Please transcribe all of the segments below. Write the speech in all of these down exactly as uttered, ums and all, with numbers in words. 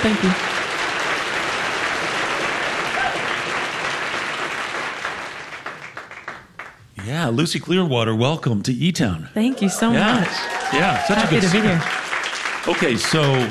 thank you. Yeah, Lucy Clearwater, welcome to E-Town. Thank you so yeah. much. Yeah, such Happy a good to be singer. here. Okay, so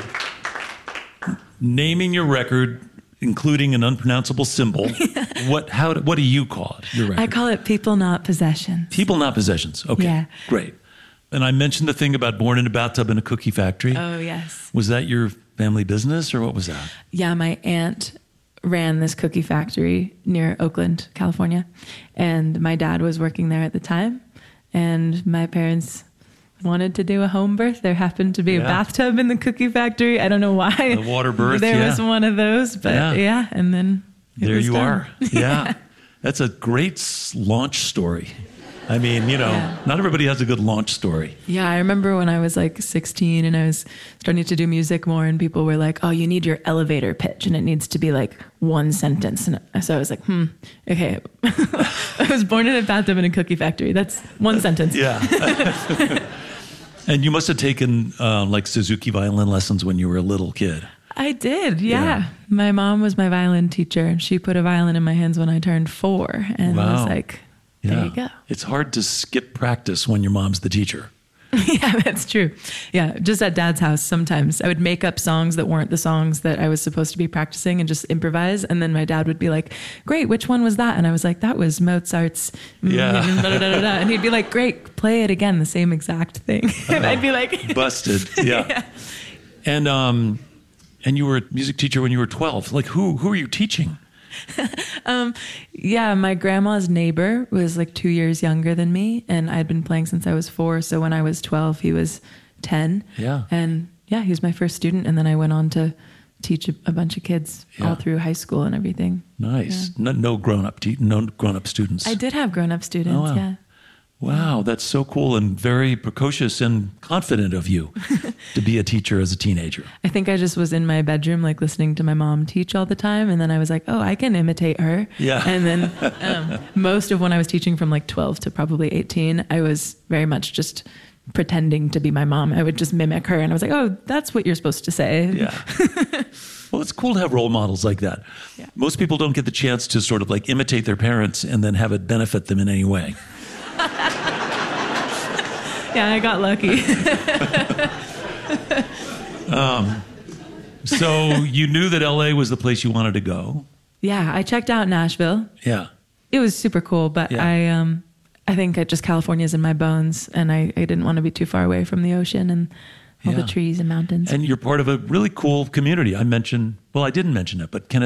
naming your record, including an unpronounceable symbol, what how what do you call it? Your record? I call it People Not Possessions. People Not Possessions. Okay, Yeah. great. And I mentioned the thing about born in a bathtub in a cookie factory. Oh, yes. Was that your family business or what was that? Yeah, my aunt ran this cookie factory near Oakland, California. And my dad was working there at the time. And my parents wanted to do a home birth. There happened to be Yeah. a bathtub in the cookie factory. I don't know why. The water birth, There yeah. was one of those, but Yeah. yeah, and then it There was you done. are. Yeah. That's a great s- launch story. I mean, you know, Yeah. not everybody has a good launch story. Yeah, I remember when I was like sixteen and I was starting to do music more and people were like, oh, you need your elevator pitch and it needs to be like one sentence. And so I was like, hmm, okay. I was born in a bathtub in a cookie factory. That's one sentence. Yeah. And you must have taken uh, like Suzuki violin lessons when you were a little kid. I did, yeah. Yeah. My mom was my violin teacher and she put a violin in my hands when I turned four. And I was Wow. like, there Yeah. you go. It's hard to skip practice when your mom's the teacher. Yeah, that's true. Yeah, just at dad's house sometimes I would make up songs that weren't the songs that I was supposed to be practicing and just improvise. And then my dad would be like, great, which one was that? And I was like, that was Mozart's. Yeah. da, da, da, da, da. And he'd be like, great, play it again, the same exact thing. And I'd be like, Busted. Yeah. Yeah. And um, and you were a music teacher when you were twelve. Like who who are you teaching? yeah, my grandma's neighbor was like two years younger than me. And I'd been playing since I was four. So when I was twelve, he was ten. Yeah. And yeah, he was my first student. And then I went on to teach a, a bunch of kids Yeah. all through high school and everything. Nice. No, no grown up te- no grown up students. I did have grown-up students, Oh, wow. yeah. Wow, that's so cool and very precocious and confident of you to be a teacher as a teenager. I think I just was in my bedroom, like listening to my mom teach all the time. And then I was like, oh, I can imitate her. Yeah. And then um, most of when I was teaching from like twelve to probably eighteen, I was very much just pretending to be my mom. I would just mimic her. And I was like, oh, that's what you're supposed to say. Yeah. Well, it's cool to have role models like that. Yeah. Most people don't get the chance to sort of like imitate their parents and then have it benefit them in any way. Yeah, I got lucky. So you knew that L A was the place you wanted to go. Yeah, I checked out Nashville. Yeah. It was super cool, but Yeah. I um I think I just California's in my bones and I, I didn't want to be too far away from the ocean and all Yeah. the trees and mountains. And you're part of a really cool community. I mentioned, well, I didn't mention it, but Kenneth